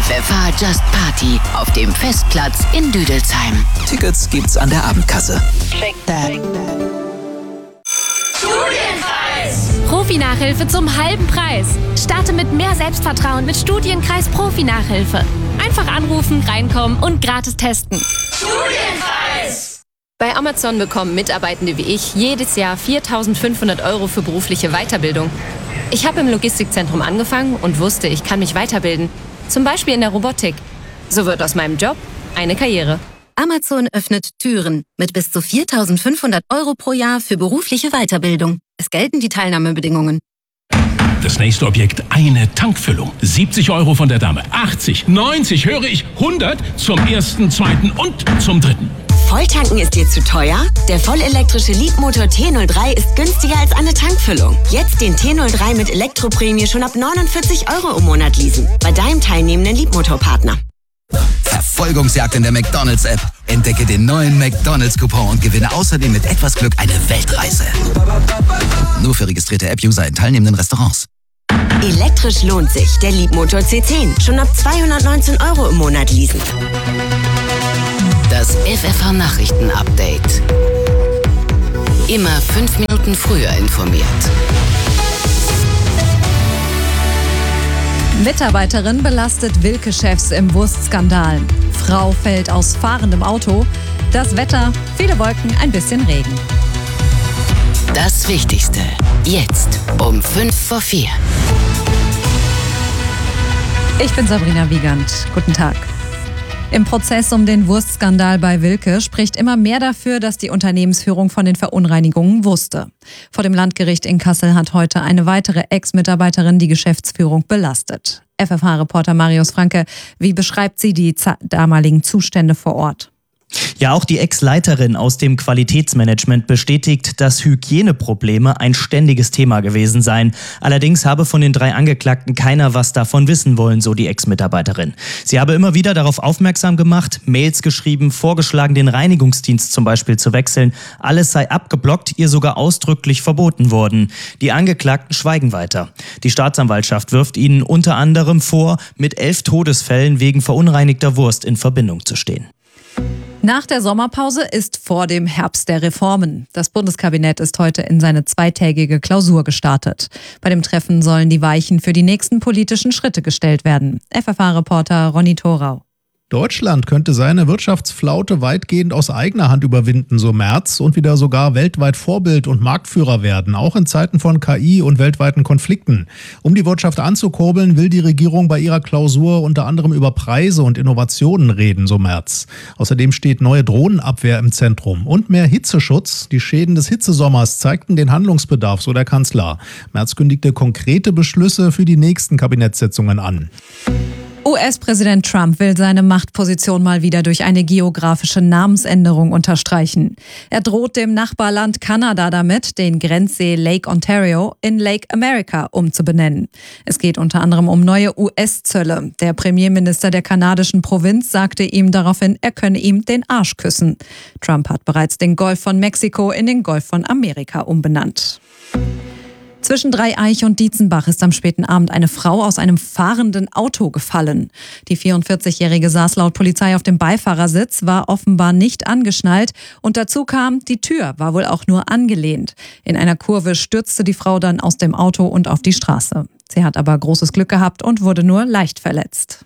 FFH Just Party auf dem Festplatz in Düdelsheim. Tickets gibt's an der Abendkasse. Studienkreis! Profi-Nachhilfe zum halben Preis. Starte mit mehr Selbstvertrauen mit Studienkreis Profi-Nachhilfe. Einfach anrufen, reinkommen und gratis testen. Studienkreis! Bei Amazon bekommen Mitarbeitende wie ich jedes Jahr 4.500 € für berufliche Weiterbildung. Ich habe im Logistikzentrum angefangen und wusste, ich kann mich weiterbilden. Zum Beispiel in der Robotik. So wird aus meinem Job eine Karriere. Amazon öffnet Türen mit bis zu 4.500 € pro Jahr für berufliche Weiterbildung. Es gelten die Teilnahmebedingungen. Das nächste Objekt, eine Tankfüllung. 70 € von der Dame. 80, 90, höre ich, 100 zum ersten, zweiten und zum dritten. Volltanken ist dir zu teuer? Der vollelektrische Leapmotor T03 ist günstiger als eine Tankfüllung. Jetzt den T03 mit Elektroprämie schon ab 49 € im Monat leasen. Bei deinem teilnehmenden Leapmotor-Partner. Verfolgungsjagd in der McDonald's-App. Entdecke den neuen McDonald's-Coupon und gewinne außerdem mit etwas Glück eine Weltreise. Nur für registrierte App-User in teilnehmenden Restaurants. Elektrisch lohnt sich. Der Leapmotor C10. Schon ab 219 € im Monat leasen. Das FFH-Nachrichten-Update. Immer 5 Minuten früher informiert. Mitarbeiterin belastet Wilke-Chefs im Wurstskandal. Frau fällt aus fahrendem Auto. Das Wetter, viele Wolken, ein bisschen Regen. Das Wichtigste. Jetzt um 3:55. Ich bin Sabrina Wiegand. Guten Tag. Im Prozess um den Wurstskandal bei Wilke spricht immer mehr dafür, dass die Unternehmensführung von den Verunreinigungen wusste. Vor dem Landgericht in Kassel hat heute eine weitere Ex-Mitarbeiterin die Geschäftsführung belastet. FFH-Reporter Marius Franke, wie beschreibt sie die damaligen Zustände vor Ort? Ja, auch die Ex-Leiterin aus dem Qualitätsmanagement bestätigt, dass Hygieneprobleme ein ständiges Thema gewesen seien. Allerdings habe von den 3 Angeklagten keiner was davon wissen wollen, so die Ex-Mitarbeiterin. Sie habe immer wieder darauf aufmerksam gemacht, Mails geschrieben, vorgeschlagen, den Reinigungsdienst zum Beispiel zu wechseln. Alles sei abgeblockt, ihr sogar ausdrücklich verboten worden. Die Angeklagten schweigen weiter. Die Staatsanwaltschaft wirft ihnen unter anderem vor, mit 11 Todesfällen wegen verunreinigter Wurst in Verbindung zu stehen. Nach der Sommerpause ist vor dem Herbst der Reformen. Das Bundeskabinett ist heute in seine 2-tägige Klausur gestartet. Bei dem Treffen sollen die Weichen für die nächsten politischen Schritte gestellt werden. FFH-Reporter Ronny Thorau. Deutschland könnte seine Wirtschaftsflaute weitgehend aus eigener Hand überwinden, so Merz, und wieder sogar weltweit Vorbild und Marktführer werden, auch in Zeiten von KI und weltweiten Konflikten. Um die Wirtschaft anzukurbeln, will die Regierung bei ihrer Klausur unter anderem über Preise und Innovationen reden, so Merz. Außerdem steht neue Drohnenabwehr im Zentrum und mehr Hitzeschutz. Die Schäden des Hitzesommers zeigten den Handlungsbedarf, so der Kanzler. Merz kündigte konkrete Beschlüsse für die nächsten Kabinettssitzungen an. US-Präsident Trump will seine Machtposition mal wieder durch eine geografische Namensänderung unterstreichen. Er droht dem Nachbarland Kanada damit, den Grenzsee Lake Ontario in Lake America umzubenennen. Es geht unter anderem um neue US-Zölle. Der Premierminister der kanadischen Provinz sagte ihm daraufhin, er könne ihm den Arsch küssen. Trump hat bereits den Golf von Mexiko in den Golf von Amerika umbenannt. Zwischen Dreieich und Dietzenbach ist am späten Abend eine Frau aus einem fahrenden Auto gefallen. Die 44-Jährige saß laut Polizei auf dem Beifahrersitz, war offenbar nicht angeschnallt und dazu kam, die Tür war wohl auch nur angelehnt. In einer Kurve stürzte die Frau dann aus dem Auto und auf die Straße. Sie hat aber großes Glück gehabt und wurde nur leicht verletzt.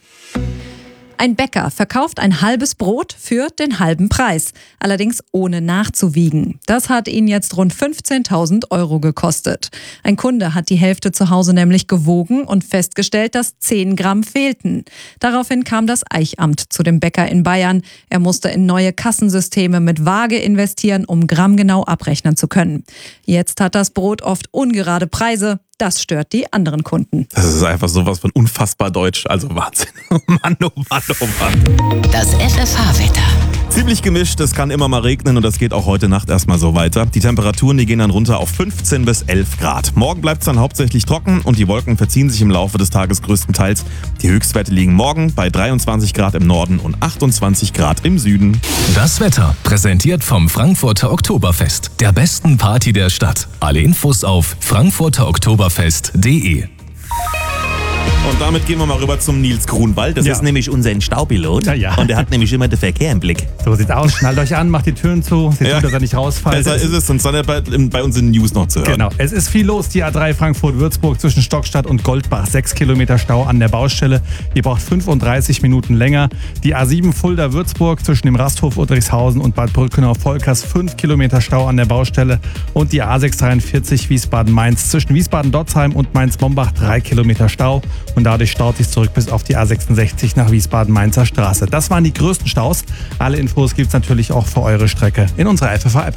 Ein Bäcker verkauft ein halbes Brot für den halben Preis, allerdings ohne nachzuwiegen. Das hat ihn jetzt rund 15.000 € gekostet. Ein Kunde hat die Hälfte zu Hause nämlich gewogen und festgestellt, dass 10 Gramm fehlten. Daraufhin kam das Eichamt zu dem Bäcker in Bayern. Er musste in neue Kassensysteme mit Waage investieren, um grammgenau abrechnen zu können. Jetzt hat das Brot oft ungerade Preise. Das stört die anderen Kunden. Das ist einfach sowas von unfassbar deutsch. Also Wahnsinn. Oh Mann, oh Mann, oh Mann. Das FFH-Wetter. Ziemlich gemischt, es kann immer mal regnen und das geht auch heute Nacht erstmal so weiter. Die Temperaturen, die gehen dann runter auf 15 bis 11 Grad. Morgen bleibt es dann hauptsächlich trocken und die Wolken verziehen sich im Laufe des Tages größtenteils. Die Höchstwerte liegen morgen bei 23 Grad im Norden und 28 Grad im Süden. Das Wetter präsentiert vom Frankfurter Oktoberfest, der besten Party der Stadt. Alle Infos auf frankfurteroktoberfest.de. Und damit gehen wir mal rüber zum Nils Grunwald. Das ist nämlich unser Staupilot. Ja. Und der hat nämlich immer den Verkehr im Blick. So sieht's aus. Schnallt euch an, macht die Türen zu. Seht zu, dass er nicht rausfällt. Besser ist es, sonst dann bei uns in den News noch zu hören. Genau. Es ist viel los. Die A3 Frankfurt-Würzburg zwischen Stockstadt und Goldbach. 6 Kilometer Stau an der Baustelle. Ihr braucht 35 Minuten länger. Die A7 Fulda-Würzburg zwischen dem Rasthof Udrickhausen und Bad Brückenau-Volkers. 5 Kilometer Stau an der Baustelle. Und die A643 Wiesbaden-Mainz zwischen Wiesbaden-Dotzheim und Mainz-Mombach. 3 Kilometer Stau. Und dadurch staut sich zurück bis auf die A66 nach Wiesbaden-Mainzer Straße. Das waren die größten Staus. Alle Infos gibt's natürlich auch für eure Strecke in unserer FFH-App.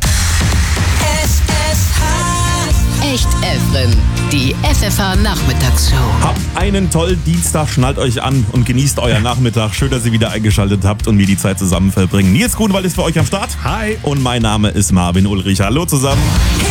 Echt Efren, die FFH-Nachmittagsshow. Habt einen tollen Dienstag, schnallt euch an und genießt euer Nachmittag. Schön, dass ihr wieder eingeschaltet habt und wir die Zeit zusammen verbringen. Nils Grunwald ist für euch am Start. Hi. Und mein Name ist Marvin Ulrich. Hallo zusammen.